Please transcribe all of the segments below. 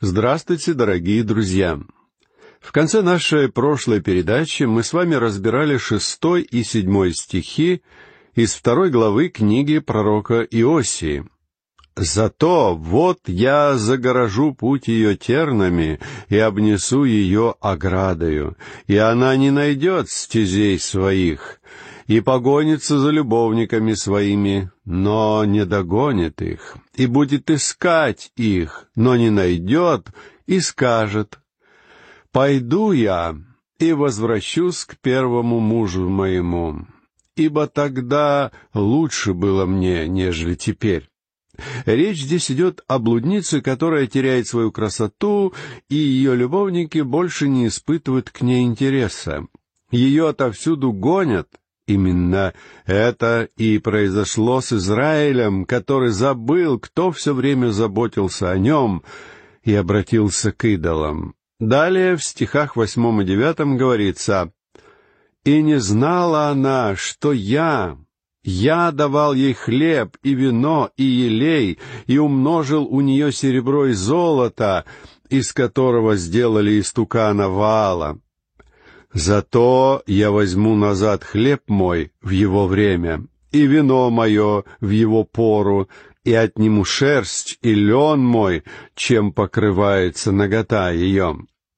Здравствуйте, дорогие друзья! В конце нашей прошлой передачи мы с вами разбирали 6 и 7 стихи из 2 главы книги пророка Иосии. «Зато вот я загорожу путь ее тернами и обнесу ее оградою, и она не найдет стезей своих, и погонится за любовниками своими, но не догонит их, и будет искать их, но не найдет, и скажет: пойду я и возвращусь к первому мужу моему, ибо тогда лучше было мне, нежели теперь». Речь здесь идет о блуднице, которая теряет свою красоту, и ее любовники больше не испытывают к ней интереса. Ее отовсюду гонят. Именно это и произошло с Израилем, который забыл, кто все время заботился о нем, и обратился к идолам. Далее в стихах 8 и 9 говорится: «И не знала она, что я давал ей хлеб и вино и елей, и умножил у нее серебро и золото, из которого сделали истукана Ваала. Зато я возьму назад хлеб мой в его время, и вино мое в его пору, и отниму шерсть и лен мой, чем покрывается нагота ее».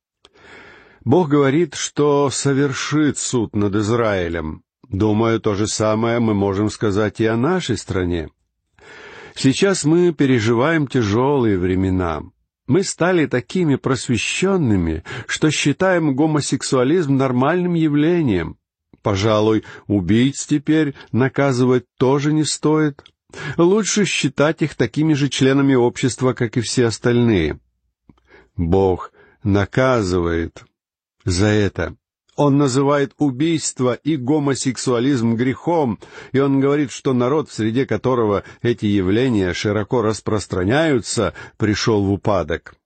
Бог говорит, что совершит суд над Израилем. Думаю, то же самое мы можем сказать и о нашей стране. Сейчас мы переживаем тяжелые времена. Мы стали такими просвещенными, что считаем гомосексуализм нормальным явлением. Пожалуй, убийц теперь наказывать тоже не стоит. Лучше считать их такими же членами общества, как и все остальные. Бог наказывает за это. Он называет убийство и гомосексуализм грехом, и он говорит, что народ, в среде которого эти явления широко распространяются, пришел в упадок.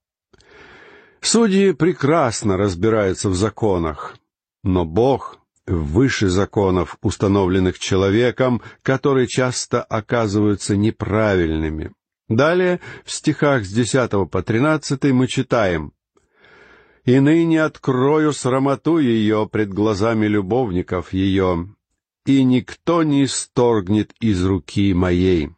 Судьи прекрасно разбираются в законах, но Бог выше законов, установленных человеком, которые часто оказываются неправильными. Далее, в стихах с 10 по 13 мы читаем: «И ныне открою срамоту ее пред глазами любовников ее, и никто не исторгнет из руки моей.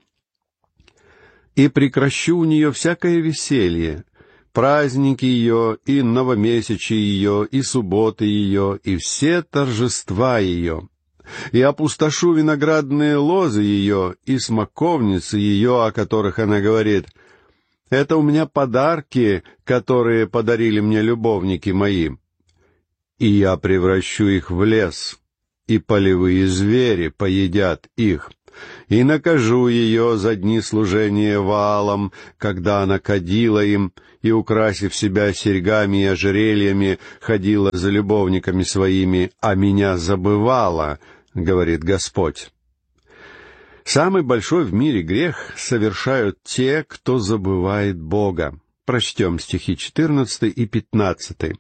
И прекращу у нее всякое веселье, праздники ее, и новомесячи ее, и субботы ее, и все торжества ее. И опустошу виноградные лозы ее, и смоковницы ее, о которых она говорит: это у меня подарки, которые подарили мне любовники мои. И я превращу их в лес, и полевые звери поедят их. И накажу ее за дни служения Ваалам, когда она кадила им, и, украсив себя серьгами и ожерельями, ходила за любовниками своими, а меня забывала, говорит Господь». Самый большой в мире грех совершают те, кто забывает Бога. Прочтем стихи 14 и 15.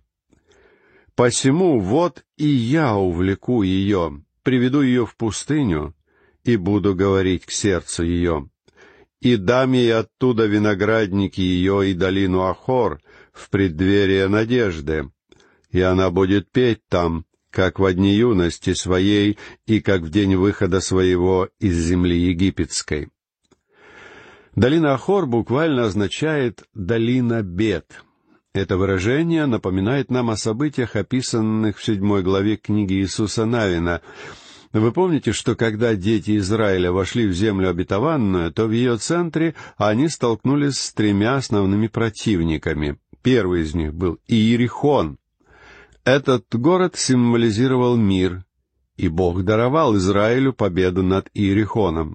«Посему вот и я увлеку ее, приведу ее в пустыню, и буду говорить к сердцу ее. И дам ей оттуда виноградники ее и долину Ахор в преддверие надежды, и она будет петь там, как во дни юности своей и как в день выхода своего из земли египетской». Долина Ахор буквально означает «долина бед». Это выражение напоминает нам о событиях, описанных в 7 главе книги Иисуса Навина. Вы помните, что когда дети Израиля вошли в землю обетованную, то в ее центре они столкнулись с 3 основными противниками. Первый из них был Иерихон. Этот город символизировал мир, и Бог даровал Израилю победу над Иерихоном.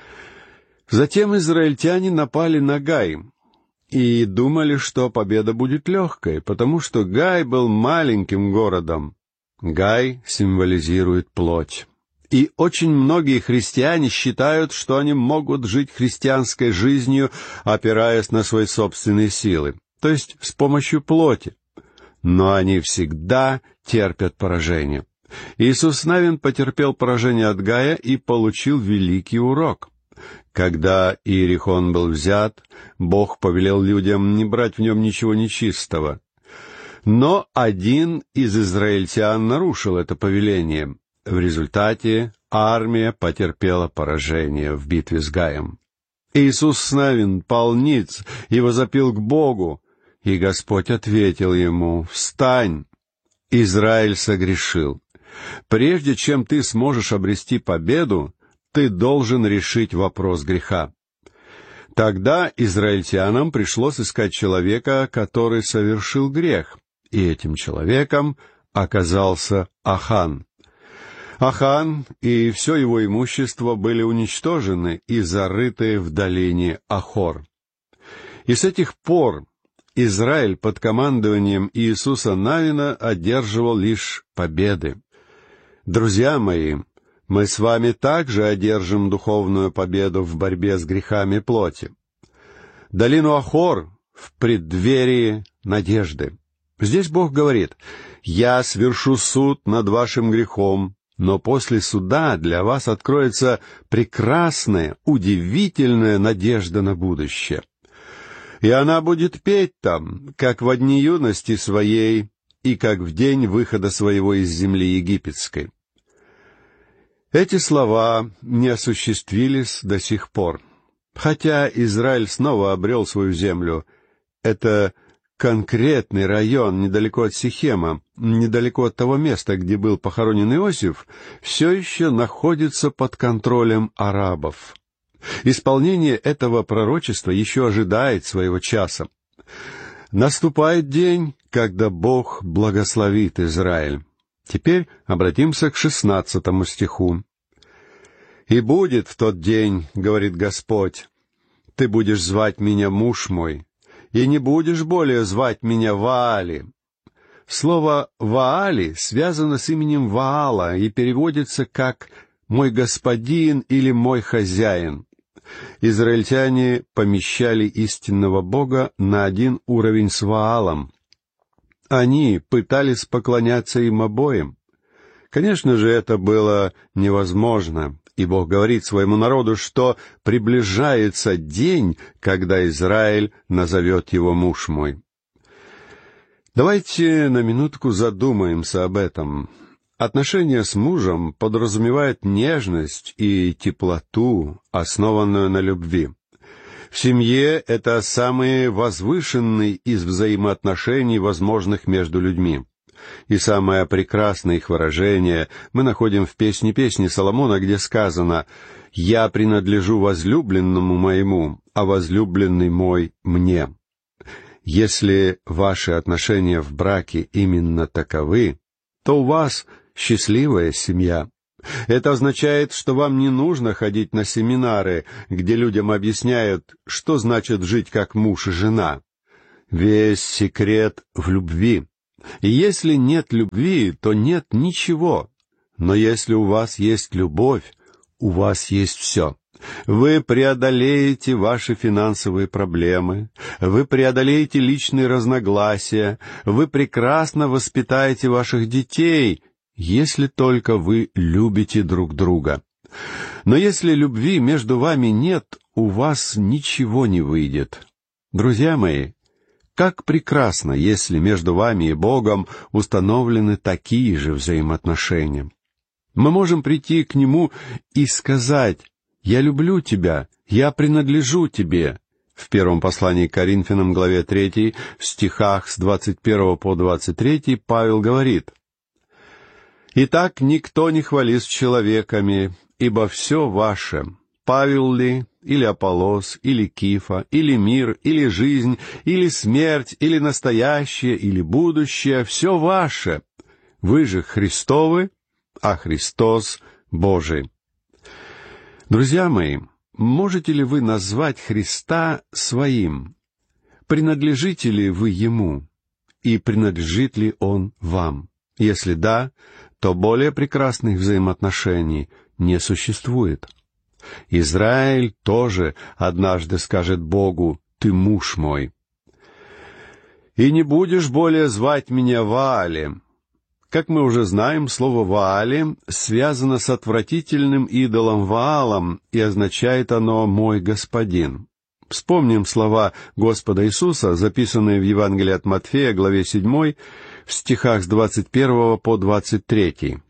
Затем израильтяне напали на Гай и думали, что победа будет легкой, потому что Гай был маленьким городом. Гай символизирует плоть. И очень многие христиане считают, что они могут жить христианской жизнью, опираясь на свои собственные силы, то есть с помощью плоти. Но они всегда терпят поражение. Иисус Навин потерпел поражение от Гая и получил великий урок. Когда Иерихон был взят, Бог повелел людям не брать в нем ничего нечистого. Но один из израильтян нарушил это повеление. В результате армия потерпела поражение в битве с Гаем. Иисус Навин пал ниц и возопил к Богу, и Господь ответил ему: «Встань! Израиль согрешил. Прежде чем ты сможешь обрести победу, ты должен решить вопрос греха». Тогда израильтянам пришлось искать человека, который совершил грех, и этим человеком оказался Ахан. Ахан и все его имущество были уничтожены и зарыты в долине Ахор. И с этих пор Израиль под командованием Иисуса Навина одерживал лишь победы. Друзья мои, мы с вами также одержим духовную победу в борьбе с грехами плоти. Долину Ахор в преддверии надежды. Здесь Бог говорит: «Я свершу суд над вашим грехом, но после суда для вас откроется прекрасная, удивительная надежда на будущее. И она будет петь там, как в дни юности своей и как в день выхода своего из земли египетской». Эти слова не осуществились до сих пор. Хотя Израиль снова обрел свою землю, это конкретный район недалеко от Сихема, недалеко от того места, где был похоронен Иосиф, все еще находится под контролем арабов. Исполнение этого пророчества еще ожидает своего часа. Наступает день, когда Бог благословит Израиль. Теперь обратимся к 16 стиху. «И будет в тот день, — говорит Господь, — ты будешь звать меня муж мой, и не будешь более звать меня Ваали». Слово «Ваали» связано с именем Ваала и переводится как «мой господин» или «мой хозяин». Израильтяне помещали истинного Бога на один уровень с Ваалом. Они пытались поклоняться им обоим. Конечно же, это было невозможно, и Бог говорит своему народу, что приближается день, когда Израиль назовет его муж мой. Давайте на минутку задумаемся об этом. Отношения с мужем подразумевают нежность и теплоту, основанную на любви. В семье это самый возвышенный из взаимоотношений, возможных между людьми. И самое прекрасное их выражение мы находим в «Песне песни» Соломона, где сказано: «Я принадлежу возлюбленному моему, а возлюбленный мой мне». Если ваши отношения в браке именно таковы, то у вас счастливая семья. Это означает, что вам не нужно ходить на семинары, где людям объясняют, что значит жить как муж и жена. Весь секрет в любви. И если нет любви, то нет ничего. Но если у вас есть любовь, у вас есть все. Вы преодолеете ваши финансовые проблемы, вы преодолеете личные разногласия, вы прекрасно воспитаете ваших детей, если только вы любите друг друга. Но если любви между вами нет, у вас ничего не выйдет. Друзья мои, как прекрасно, если между вами и Богом установлены такие же взаимоотношения. Мы можем прийти к Нему и сказать: «Я люблю тебя, я принадлежу тебе». В первом послании к Коринфянам, главе 3, в стихах с 21 по 23 Павел говорит: «Итак, никто не хвались человеками, ибо все ваше, Павел ли, или Аполлос, или Кифа, или мир, или жизнь, или смерть, или настоящее, или будущее, все ваше. Вы же Христовы, а Христос Божий». Друзья мои, можете ли вы назвать Христа своим? Принадлежите ли вы Ему? И принадлежит ли Он вам? Если да, то более прекрасных взаимоотношений не существует. Израиль тоже однажды скажет Богу: «Ты муж мой». «И не будешь более звать меня Ваалем». Как мы уже знаем, слово «Ваали» связано с отвратительным идолом Ваалом, и означает оно «мой господин». Вспомним слова Господа Иисуса, записанные в Евангелии от Матфея, главе 7, в стихах с 21 по 23.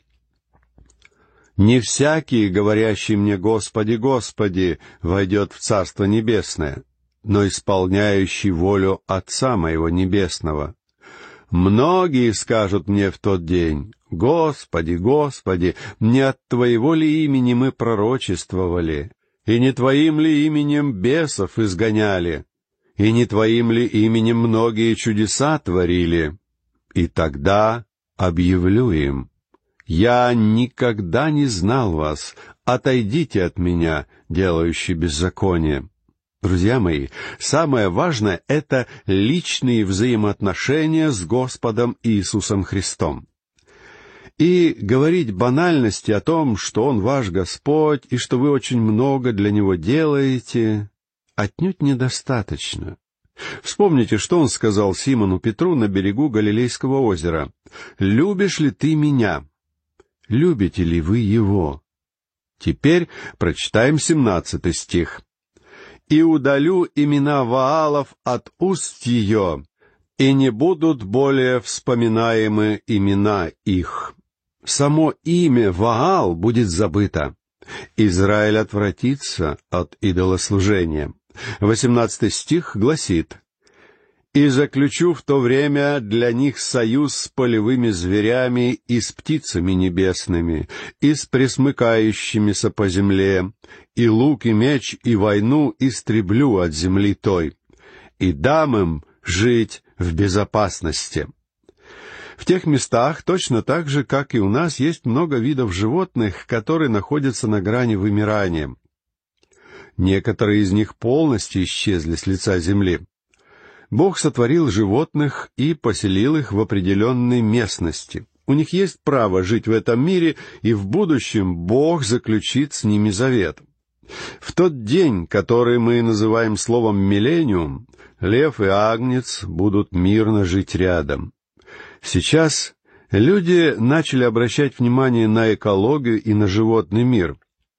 «Не всякий, говорящий мне «Господи, Господи», войдет в Царство Небесное, но исполняющий волю Отца Моего Небесного. Многие скажут мне в тот день: Господи, Господи, не от Твоего ли имени мы пророчествовали, и не Твоим ли именем бесов изгоняли, и не Твоим ли именем многие чудеса творили? И тогда объявлю им: я никогда не знал вас, отойдите от меня, делающие беззаконие». Друзья мои, самое важное — это личные взаимоотношения с Господом Иисусом Христом. И говорить банальности о том, что Он ваш Господь, и что вы очень много для Него делаете, отнюдь недостаточно. Вспомните, что Он сказал Симону Петру на берегу Галилейского озера: «Любишь ли ты Меня? Любите ли вы Его?» Теперь прочитаем 17 стих. «И удалю имена Ваалов от уст ее, и не будут более вспоминаемы имена их». Само имя Ваал будет забыто. Израиль отвратится от идолослужения. 18 стих гласит: «И заключу в то время для них союз с полевыми зверями и с птицами небесными, и с пресмыкающимися по земле, и лук, и меч, и войну истреблю от земли той, и дам им жить в безопасности». В тех местах, точно так же, как и у нас, есть много видов животных, которые находятся на грани вымирания. Некоторые из них полностью исчезли с лица земли. Бог сотворил животных и поселил их в определенной местности. У них есть право жить в этом мире, и в будущем Бог заключит с ними завет. В тот день, который мы называем словом «миллениум», лев и агнец будут мирно жить рядом. Сейчас люди начали обращать внимание на экологию и на животный мир.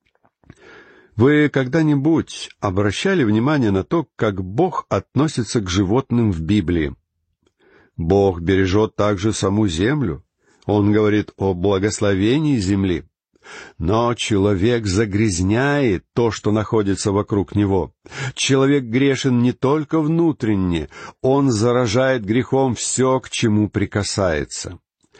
Вы когда-нибудь обращали внимание на то, как Бог относится к животным в Библии? Бог бережет также саму землю. Он говорит о благословении земли. Но человек загрязняет то, что находится вокруг него. Человек грешен не только внутренне, он заражает грехом все, к чему прикасается.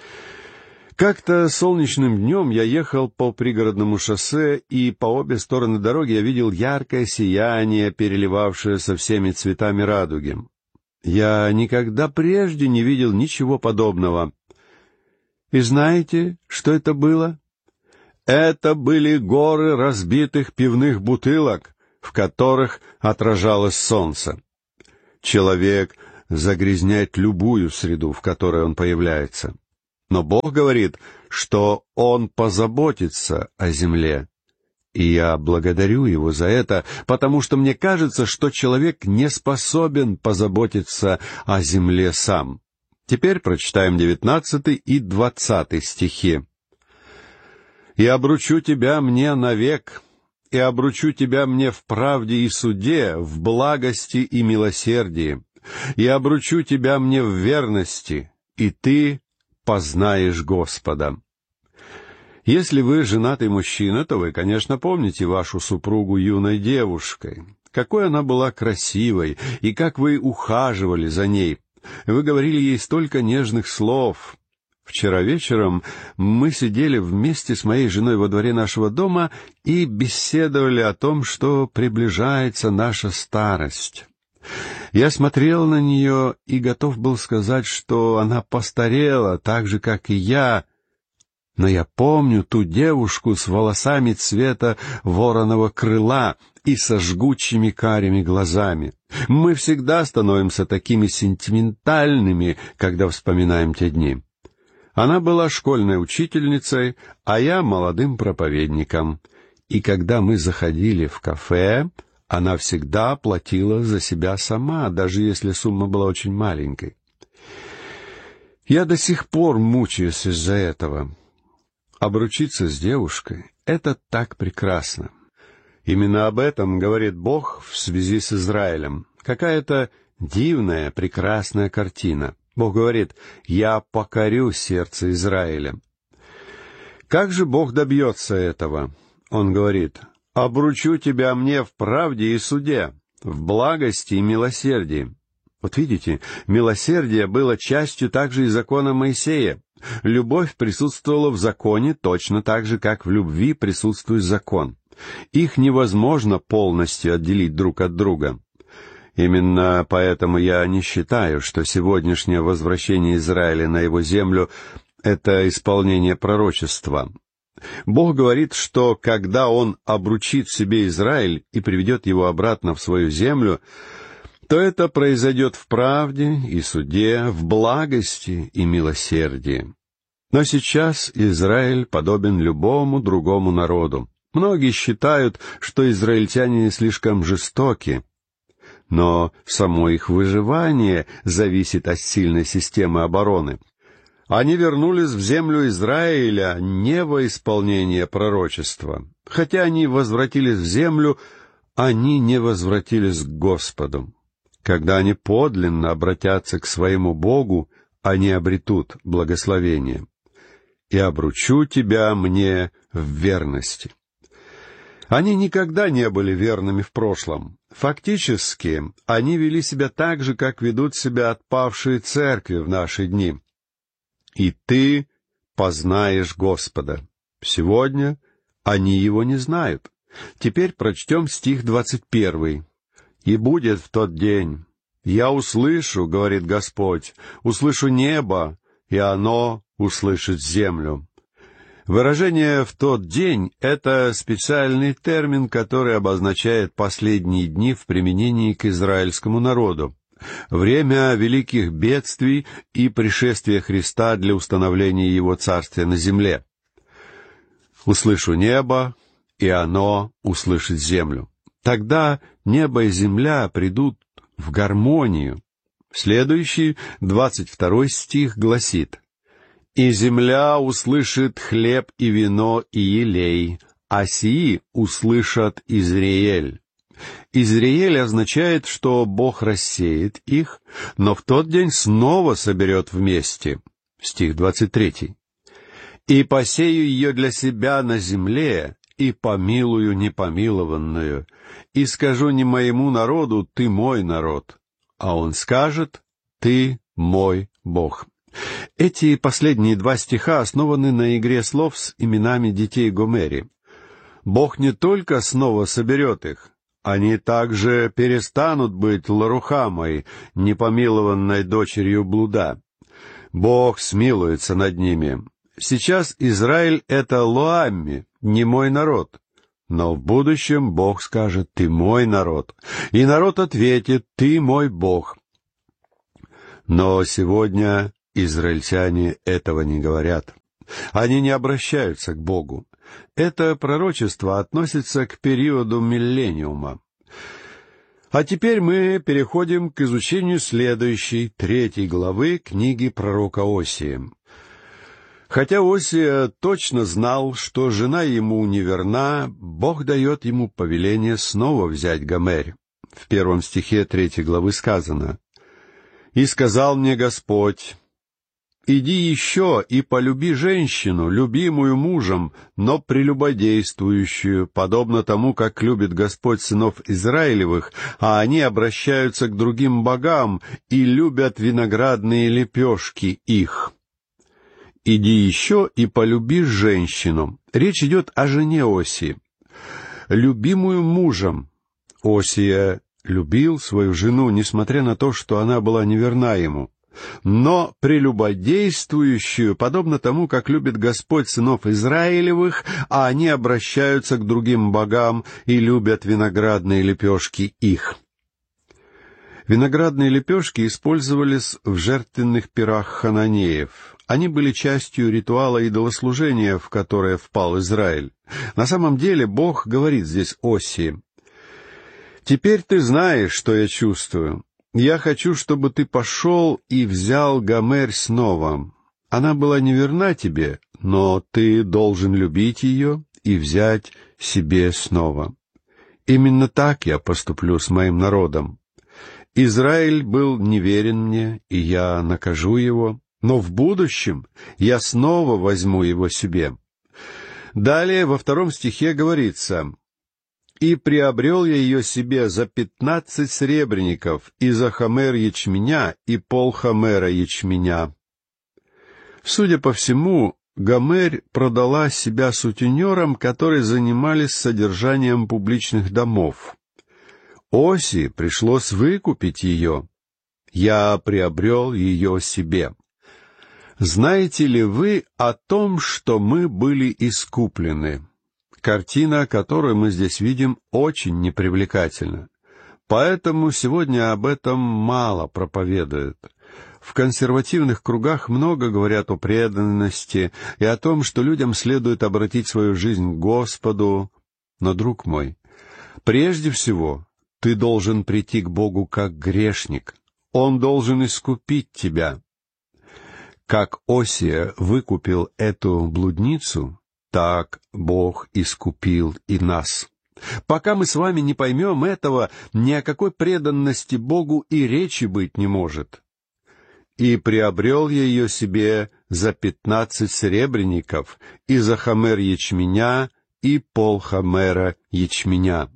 Как-то солнечным днем я ехал по пригородному шоссе, и по обе стороны дороги я видел яркое сияние, переливавшееся всеми цветами радуги. Я никогда прежде не видел ничего подобного. И знаете, что это было? Это были горы разбитых пивных бутылок, в которых отражалось солнце. Человек загрязняет любую среду, в которой он появляется. Но Бог говорит, что Он позаботится о земле. И я благодарю Его за это, потому что мне кажется, что человек не способен позаботиться о земле сам. Теперь прочитаем 19 и 20 стихи. «И обручу тебя мне навек, и обручу тебя мне в правде и суде, в благости и милосердии, и обручу тебя мне в верности, и ты познаешь Господа». Если вы женатый мужчина, то вы, конечно, помните вашу супругу юной девушкой. Какой она была красивой, и как вы ухаживали за ней. Вы говорили ей столько нежных слов. Вчера вечером мы сидели вместе с моей женой во дворе нашего дома и беседовали о том, что приближается наша старость. Я смотрел на нее и готов был сказать, что она постарела так же, как и я, но я помню ту девушку с волосами цвета вороного крыла и со жгучими карими глазами. Мы всегда становимся такими сентиментальными, когда вспоминаем те дни. Она была школьной учительницей, а я молодым проповедником. И когда мы заходили в кафе, она всегда платила за себя сама, даже если сумма была очень маленькой. Я до сих пор мучаюсь из-за этого. Обручиться с девушкой — это так прекрасно. Именно об этом говорит Бог в связи с Израилем. Какая-то дивная, прекрасная картина. Бог говорит: «Я покорю сердце Израиля». Как же Бог добьется этого? Он говорит: «Обручу тебя мне в правде и суде, в благости и милосердии». Вот видите, милосердие было частью также и закона Моисея. Любовь присутствовала в законе точно так же, как в любви присутствует закон. Их невозможно полностью отделить друг от друга. Именно поэтому я не считаю, что сегодняшнее возвращение Израиля на его землю — это исполнение пророчества. Бог говорит, что когда Он обручит себе Израиль и приведет его обратно в свою землю, то это произойдет в правде и суде, в благости и милосердии. Но сейчас Израиль подобен любому другому народу. Многие считают, что израильтяне слишком жестоки, но само их выживание зависит от сильной системы обороны. Они вернулись в землю Израиля не во исполнение пророчества. Хотя они возвратились в землю, они не возвратились к Господу. Когда они подлинно обратятся к своему Богу, они обретут благословение. «И обручу тебя мне в верности». Они никогда не были верными в прошлом. Фактически, они вели себя так же, как ведут себя отпавшие церкви в наши дни. «И ты познаешь Господа». Сегодня они Его не знают. Теперь прочтем стих 21. «И будет в тот день, я услышу, — говорит Господь, — услышу небо, и оно услышит землю». Выражение «в тот день» — это специальный термин, который обозначает последние дни в применении к израильскому народу, время великих бедствий и пришествия Христа для установления Его царствия на земле. «Услышу небо, и оно услышит землю». Тогда небо и земля придут в гармонию. Следующий, 22 стих, гласит: «И земля услышит хлеб и вино и елей, а сии услышат Изриэль». Изриэль означает, что Бог рассеет их, но в тот день снова соберет вместе. Стих 23. «И посею ее для себя на земле, и помилую непомилованную, и скажу не моему народу: ты мой народ, а он скажет: ты мой Бог». Эти последние 2 стиха основаны на игре слов с именами детей Гомери. Бог не только снова соберет их, они также перестанут быть Лорухамой, непомилованной дочерью блуда. Бог смилуется над ними. Сейчас Израиль — это Лоамми, не мой народ. Но в будущем Бог скажет: ты мой народ. И народ ответит: ты мой Бог. Но сегодня израильтяне этого не говорят. Они не обращаются к Богу. Это пророчество относится к периоду миллениума. А теперь мы переходим к изучению следующей, 3 главы книги пророка Осии. Хотя Осия точно знал, что жена ему неверна, Бог дает ему повеление снова взять Гомерь. В 1 стихе 3 главы сказано: «И сказал мне Господь: иди еще и полюби женщину, любимую мужем, но прелюбодействующую, подобно тому, как любит Господь сынов Израилевых, а они обращаются к другим богам и любят виноградные лепешки их». «Иди еще и полюби женщину». Речь идет о жене Осии. Любимую мужем. Осия любил свою жену, несмотря на то, что она была неверна ему. Но прелюбодействующую, подобно тому, как любит Господь сынов Израилевых, а они обращаются к другим богам и любят виноградные лепешки их. Виноградные лепешки использовались в жертвенных пирах хананеев. Они были частью ритуала идолослужения, в которое впал Израиль. На самом деле Бог говорит здесь Осии: «Теперь ты знаешь, что я чувствую. я хочу, чтобы ты пошел и взял Гомер снова. Она была неверна тебе, но ты должен любить ее и взять себе снова. Именно так я поступлю с моим народом. Израиль был неверен мне, и я накажу его, но в будущем я снова возьму его себе». Далее во 2 стихе говорится: «И приобрел я ее себе за 15 сребреников, и за хомер ячменя, и полхомера ячменя». Судя по всему, Гомер продала себя сутенерам, которые занимались содержанием публичных домов. Оси пришлось выкупить ее. «Я приобрел ее себе». Знаете ли вы о том, что мы были искуплены? Картина, которую мы здесь видим, очень непривлекательна. Поэтому сегодня об этом мало проповедуют. В консервативных кругах много говорят о преданности и о том, что людям следует обратить свою жизнь к Господу. Но, друг мой, прежде всего, ты должен прийти к Богу как грешник. Он должен искупить тебя. Как Осия выкупил эту блудницу, так Бог искупил и нас. Пока мы с вами не поймем этого, ни о какой преданности Богу и речи быть не может. «И приобрел я ее себе за 15 сребреников, и за хомер ячменя, и полхомера ячменя».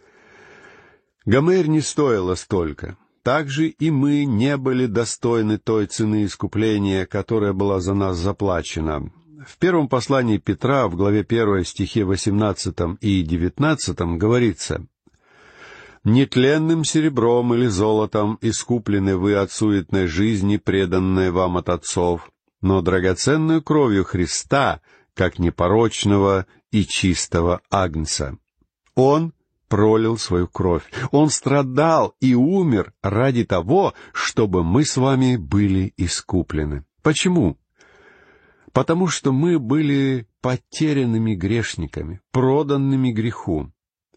Гомер не стоила столько. Также и мы не были достойны той цены искупления, которая была за нас заплачена. В 1 послании Петра, в главе 1, стихе 18 и 19 говорится: «Нетленным серебром или золотом искуплены вы от суетной жизни, преданной вам от отцов, но драгоценную кровью Христа, как непорочного и чистого агнца». Он пролил свою кровь. Он страдал и умер ради того, чтобы мы с вами были искуплены. Почему? Потому что мы были потерянными грешниками, проданными греху.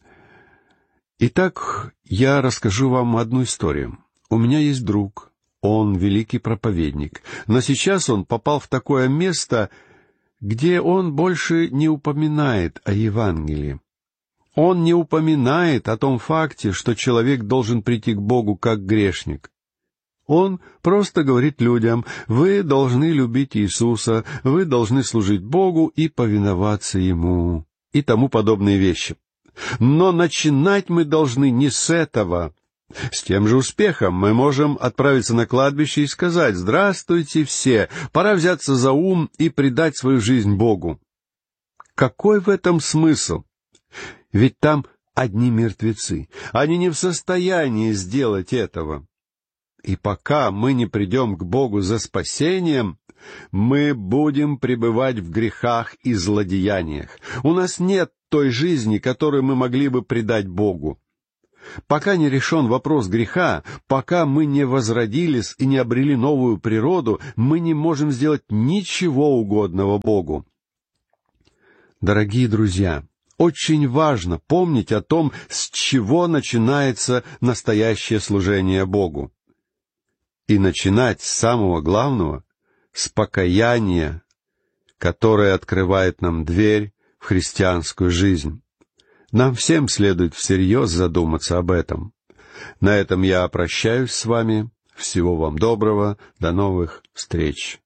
Итак, я расскажу вам одну историю. У меня есть друг, он великий проповедник, но сейчас он попал в такое место, где он больше не упоминает о Евангелии. Он не упоминает о том факте, что человек должен прийти к Богу как грешник. Он просто говорит людям: вы должны любить Иисуса, вы должны служить Богу и повиноваться Ему, и тому подобные вещи. Но начинать мы должны не с этого. С тем же успехом мы можем отправиться на кладбище и сказать: «Здравствуйте все, пора взяться за ум и предать свою жизнь Богу». Какой в этом смысл? Ведь там одни мертвецы. Они не в состоянии сделать этого. И пока мы не придем к Богу за спасением, мы будем пребывать в грехах и злодеяниях. У нас нет той жизни, которую мы могли бы предать Богу. Пока не решен вопрос греха, пока мы не возродились и не обрели новую природу, мы не можем сделать ничего угодного Богу. Дорогие друзья, очень важно помнить о том, с чего начинается настоящее служение Богу. И начинать с самого главного, с покаяния, которое открывает нам дверь в христианскую жизнь. Нам всем следует всерьез задуматься об этом. На этом я прощаюсь с вами. Всего вам доброго. До новых встреч.